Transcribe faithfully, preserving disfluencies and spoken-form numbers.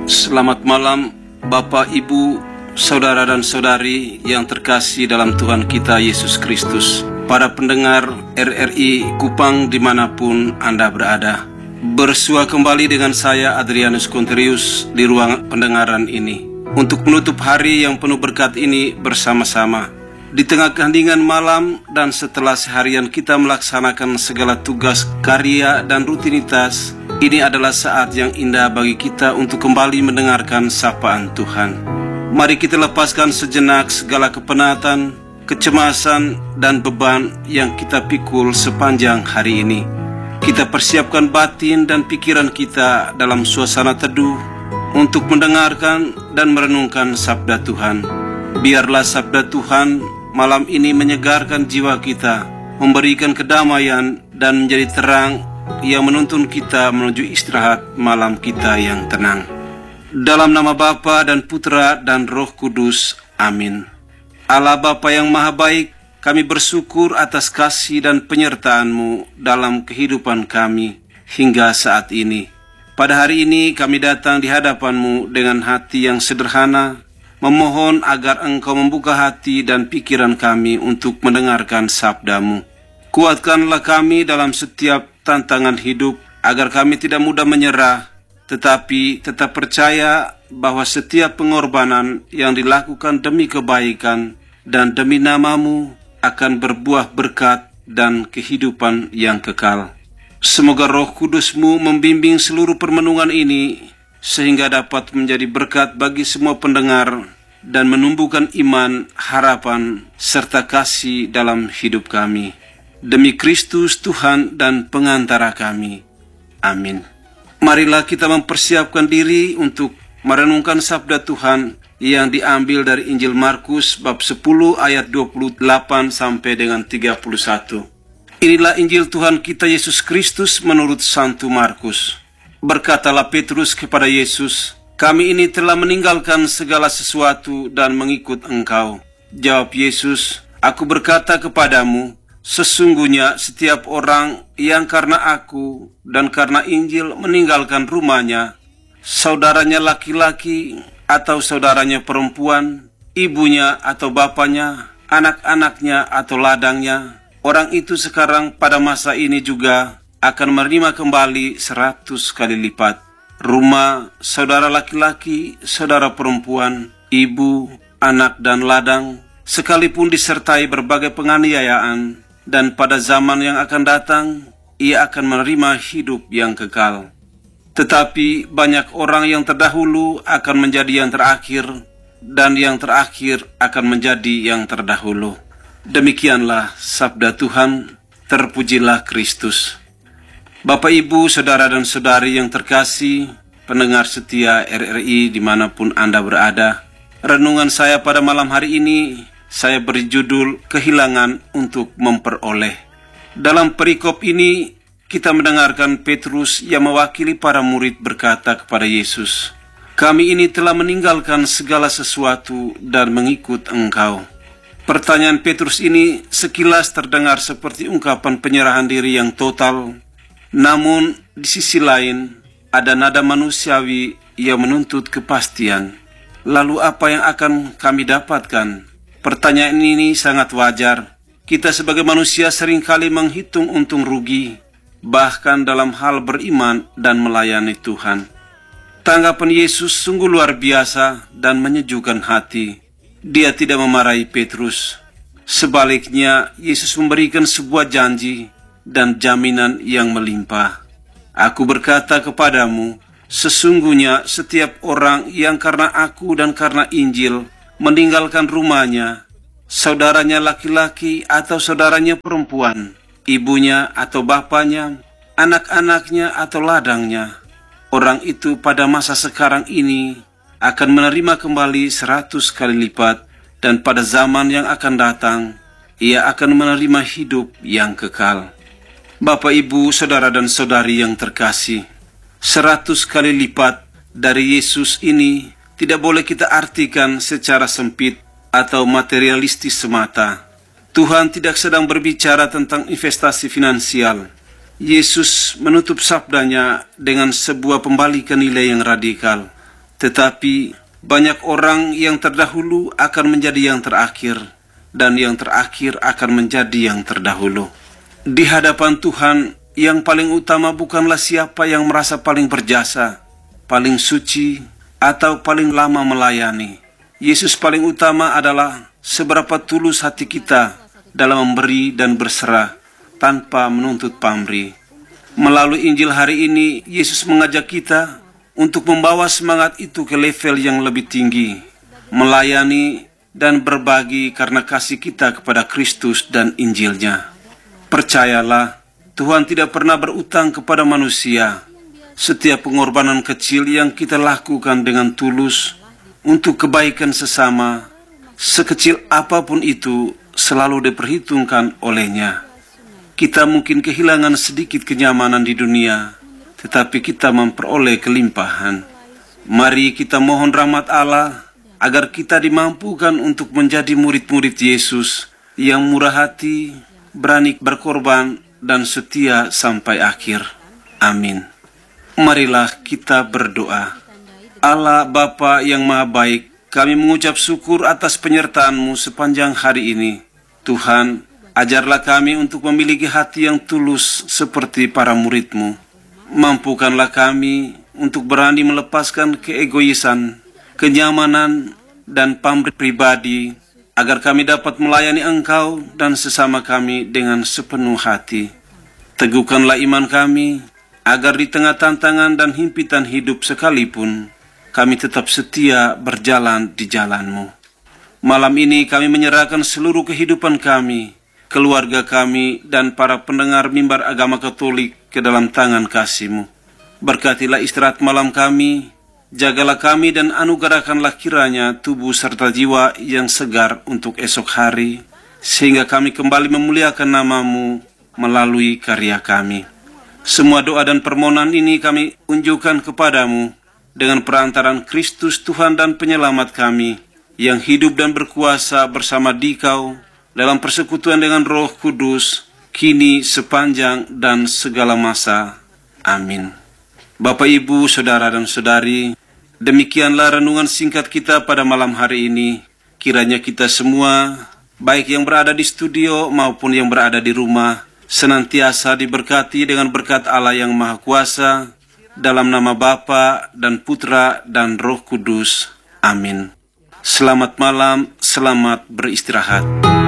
Selamat malam Bapak, Ibu, Saudara dan Saudari yang terkasih dalam Tuhan kita Yesus Kristus. Para pendengar R R I Kupang dimanapun Anda berada, bersua kembali dengan saya Adrianus Kontrius di ruang pendengaran ini untuk menutup hari yang penuh berkat ini bersama-sama. Di tengah keheningan malam dan setelah seharian kita melaksanakan segala tugas, karya, dan rutinitas, ini adalah saat yang indah bagi kita untuk kembali mendengarkan sapaan Tuhan. Mari kita lepaskan sejenak segala kepenatan, kecemasan, dan beban yang kita pikul sepanjang hari ini. Kita persiapkan batin dan pikiran kita dalam suasana teduh untuk mendengarkan dan merenungkan sabda Tuhan. Biarlah sabda Tuhan malam ini menyegarkan jiwa kita, memberikan kedamaian, dan menjadi terang yang menuntun kita menuju istirahat malam kita yang tenang. Dalam nama Bapa dan Putra dan Roh Kudus, amin. Allah Bapa yang Maha Baik, kami bersyukur atas kasih dan penyertaan-Mu dalam kehidupan kami hingga saat ini. Pada hari ini kami datang di hadapan-Mu dengan hati yang sederhana, memohon agar Engkau membuka hati dan pikiran kami untuk mendengarkan sabda-Mu. Kuatkanlah kami dalam setiap tantangan hidup, agar kami tidak mudah menyerah, tetapi tetap percaya bahwa setiap pengorbanan yang dilakukan demi kebaikan dan demi nama-Mu akan berbuah berkat dan kehidupan yang kekal. Semoga Roh Kudus-Mu membimbing seluruh permenungan ini, sehingga dapat menjadi berkat bagi semua pendengar dan menumbuhkan iman, harapan, serta kasih dalam hidup kami. Demi Kristus Tuhan dan pengantara kami. Amin. Marilah kita mempersiapkan diri untuk merenungkan sabda Tuhan yang diambil dari Injil Markus bab sepuluh ayat dua puluh delapan sampai dengan tiga puluh satu. Inilah Injil Tuhan kita Yesus Kristus menurut Santo Markus. Berkatalah Petrus kepada Yesus, "Kami ini telah meninggalkan segala sesuatu dan mengikut Engkau." Jawab Yesus, "Aku berkata kepadamu, sesungguhnya setiap orang yang karena aku dan karena Injil meninggalkan rumahnya, saudaranya laki-laki atau saudaranya perempuan, ibunya atau bapaknya, anak-anaknya atau ladangnya, orang itu sekarang pada masa ini juga akan menerima kembali seratus kali lipat. Rumah, saudara laki-laki, saudara perempuan, ibu, anak dan ladang, sekalipun disertai berbagai penganiayaan, dan pada zaman yang akan datang, ia akan menerima hidup yang kekal. Tetapi banyak orang yang terdahulu akan menjadi yang terakhir, dan yang terakhir akan menjadi yang terdahulu." Demikianlah sabda Tuhan. Terpujilah Kristus. Bapak, Ibu, Saudara dan Saudari yang terkasih, pendengar setia R R I dimanapun Anda berada, renungan saya pada malam hari ini saya beri judul Kehilangan untuk Memperoleh. Dalam perikop ini kita mendengarkan Petrus yang mewakili para murid berkata kepada Yesus, "Kami ini telah meninggalkan segala sesuatu dan mengikut Engkau." Pertanyaan Petrus ini sekilas terdengar seperti ungkapan penyerahan diri yang total, namun di sisi lain ada nada manusiawi yang menuntut kepastian. Lalu apa yang akan kami dapatkan? Pertanyaan ini sangat wajar. Kita sebagai manusia seringkali menghitung untung rugi, bahkan dalam hal beriman dan melayani Tuhan. Tanggapan Yesus sungguh luar biasa dan menyejukkan hati. Dia tidak memarahi Petrus. Sebaliknya, Yesus memberikan sebuah janji dan jaminan yang melimpah. "Aku berkata kepadamu, sesungguhnya setiap orang yang karena aku dan karena Injil meninggalkan rumahnya, saudaranya laki-laki atau saudaranya perempuan, ibunya atau bapaknya, anak-anaknya atau ladangnya, orang itu pada masa sekarang ini akan menerima kembali seratus kali lipat, dan pada zaman yang akan datang, ia akan menerima hidup yang kekal." Bapak, Ibu, Saudara dan Saudari yang terkasih, seratus kali lipat dari Yesus ini tidak boleh kita artikan secara sempit atau materialistis semata. Tuhan tidak sedang berbicara tentang investasi finansial. Yesus menutup sabdanya dengan sebuah pembalikan nilai yang radikal. Tetapi banyak orang yang terdahulu akan menjadi yang terakhir, dan yang terakhir akan menjadi yang terdahulu. Di hadapan Tuhan, yang paling utama bukanlah siapa yang merasa paling berjasa, paling suci, atau paling lama melayani. Yesus paling utama adalah seberapa tulus hati kita dalam memberi dan berserah tanpa menuntut pamrih. Melalui Injil hari ini, Yesus mengajak kita untuk membawa semangat itu ke level yang lebih tinggi, melayani dan berbagi karena kasih kita kepada Kristus dan Injilnya. Percayalah, Tuhan tidak pernah berutang kepada manusia. Setiap pengorbanan kecil yang kita lakukan dengan tulus untuk kebaikan sesama, sekecil apapun itu, selalu diperhitungkan olehnya. Kita mungkin kehilangan sedikit kenyamanan di dunia, tetapi kita memperoleh kelimpahan. Mari kita mohon rahmat Allah agar kita dimampukan untuk menjadi murid-murid Yesus yang murah hati, berani berkorban, dan setia sampai akhir. Amin. Marilah kita berdoa. Allah Bapa yang Maha Baik, kami mengucap syukur atas penyertaan-Mu sepanjang hari ini. Tuhan, ajarlah kami untuk memiliki hati yang tulus seperti para murid-Mu. Mampukanlah kami untuk berani melepaskan keegoisan, kenyamanan, dan pamrih pribadi, agar kami dapat melayani Engkau dan sesama kami dengan sepenuh hati. Teguhkanlah iman kami, agar di tengah tantangan dan himpitan hidup sekalipun, kami tetap setia berjalan di jalan-Mu. Malam ini kami menyerahkan seluruh kehidupan kami, keluarga kami, dan para pendengar mimbar agama Katolik ke dalam tangan kasih-Mu. Berkatilah istirahat malam kami, jagalah kami dan anugerahkanlah kiranya tubuh serta jiwa yang segar untuk esok hari, sehingga kami kembali memuliakan nama-Mu melalui karya kami. Semua doa dan permohonan ini kami unjukkan kepadamu dengan perantaran Kristus Tuhan dan Penyelamat kami, yang hidup dan berkuasa bersama Dikau dalam persekutuan dengan Roh Kudus, kini, sepanjang, dan segala masa. Amin. Bapak, Ibu, Saudara, dan Saudari, demikianlah renungan singkat kita pada malam hari ini. Kiranya kita semua, baik yang berada di studio maupun yang berada di rumah, senantiasa diberkati dengan berkat Allah yang Maha Kuasa, dalam nama Bapa dan Putra dan Roh Kudus. Amin. Selamat malam, selamat beristirahat.